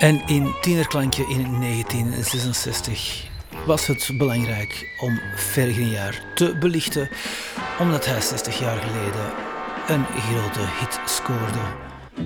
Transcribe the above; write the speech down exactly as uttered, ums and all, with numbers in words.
En in Tienerklankje in negentien zesenzestig was het belangrijk om Vergeniaar te belichten, omdat hij zestig jaar geleden een grote hit scoorde